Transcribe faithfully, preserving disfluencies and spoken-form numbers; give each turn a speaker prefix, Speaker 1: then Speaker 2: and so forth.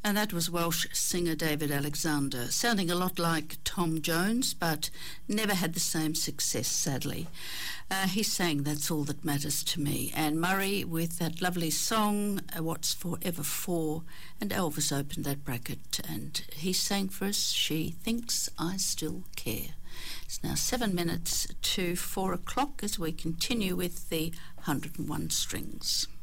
Speaker 1: And that was Welsh singer David Alexander, sounding a lot like Tom Jones, but never had the same success, sadly. Uh, he sang That's All That Matters to Me. Anne Murray with that lovely song, What's Forever For, and Elvis opened that bracket, and he sang for us, She Thinks I Still Care. It's now seven minutes to four o'clock as we continue with the one hundred and one Strings.